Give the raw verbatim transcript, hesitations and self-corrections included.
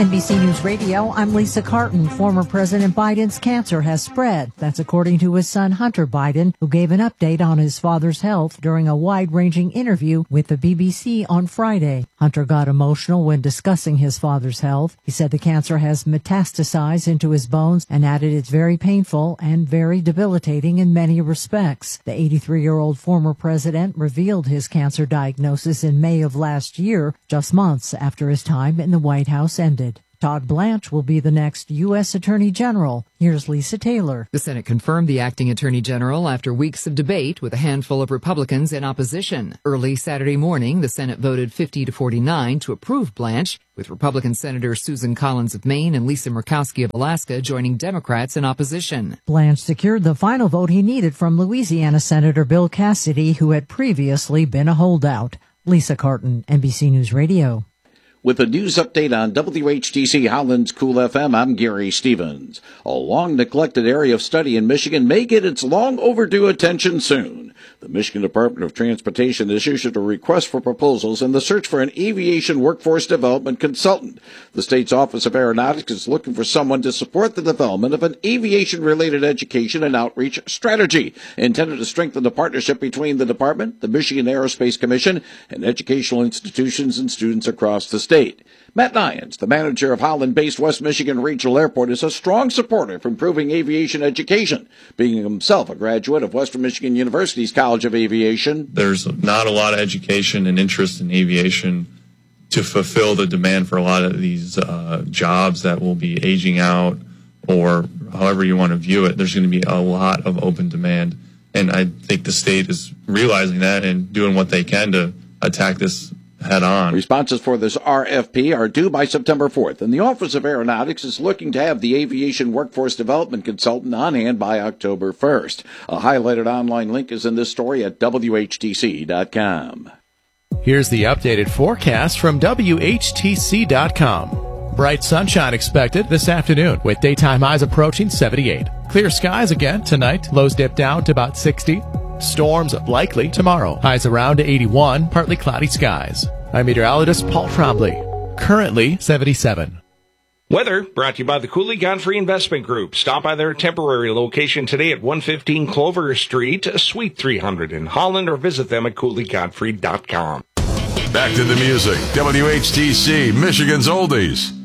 N B C News Radio, I'm Lisa Carton. Former President Biden's cancer has spread. That's according to his son Hunter Biden, who gave an update on his father's health during a wide-ranging interview with the B B C on Friday. Hunter got emotional when discussing his father's health. He said the cancer has metastasized into his bones and added it's very painful and very debilitating in many respects. The eighty-three-year-old former president revealed his cancer diagnosis in May of last year, just months after his time in the White House ended. Todd Blanche will be the next U S Attorney General. Here's Lisa Taylor. The Senate confirmed the acting Attorney General after weeks of debate with a handful of Republicans in opposition. Early Saturday morning, the Senate voted fifty to forty-nine to approve Blanche, with Republican Senator Susan Collins of Maine and Lisa Murkowski of Alaska joining Democrats in opposition. Blanche secured the final vote he needed from Louisiana Senator Bill Cassidy, who had previously been a holdout. Lisa Carton, N B C News Radio. With a news update on W H T C Holland's Cool F M, I'm Gary Stevens. A long-neglected area of study in Michigan may get its long-overdue attention soon. The Michigan Department of Transportation has issued a request for proposals in the search for an aviation workforce development consultant. The state's Office of Aeronautics is looking for someone to support the development of an aviation-related education and outreach strategy intended to strengthen the partnership between the department, the Michigan Aerospace Commission, and educational institutions and students across the state. State. Matt Nyans, the manager of Holland-based West Michigan Regional Airport, is a strong supporter of improving aviation education, being himself a graduate of Western Michigan University's College of Aviation. There's not a lot of education and interest in aviation to fulfill the demand for a lot of these uh, jobs that will be aging out, or however you want to view it. There's going to be a lot of open demand, and I think the state is realizing that and doing what they can to attack this head on. Responses for this R F P are due by September fourth, and the Office of Aeronautics is looking to have the aviation workforce development consultant on hand by October first. A highlighted online link is in this story at W H T C dot com. Here's the updated forecast from W H T C dot com. Bright sunshine expected this afternoon with daytime highs approaching seventy-eight. Clear skies again tonight. Lows dip down to about sixty. Storms likely tomorrow. Highs around to eighty-one, partly cloudy skies. I'm meteorologist Paul Trombley. Currently seventy-seven. Weather brought to you by the Cooley Godfrey Investment Group. Stop by their temporary location today at one fifteen Clover Street, Suite three hundred in Holland, or visit them at cooley godfrey dot com. Back to the music. W H T C, Michigan's Oldies.